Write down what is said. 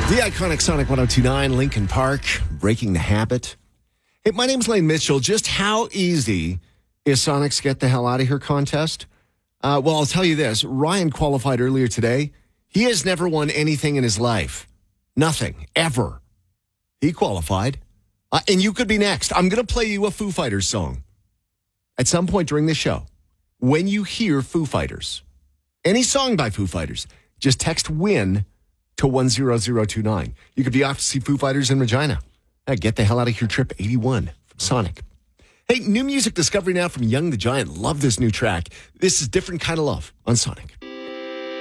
The iconic Sonic 102.9, Linkin Park, Breaking the Habit. Hey, my name's Lane Mitchell. Just how easy is Sonic's Get the Hell Out of Here contest? Well, I'll tell you this. Ryan qualified earlier today. He has never won anything in his life. Nothing, ever. He qualified. And you could be next. I'm going to play you a Foo Fighters song at some point during the show. When you hear Foo Fighters, any song by Foo Fighters, just text WIN to 10029. You could be off to see Foo Fighters in Regina. Get the hell out of here, Trip 81 from Sonic. Hey, new music discovery now from Young the Giant. Love this new track. This is Different Kind of Love on Sonic.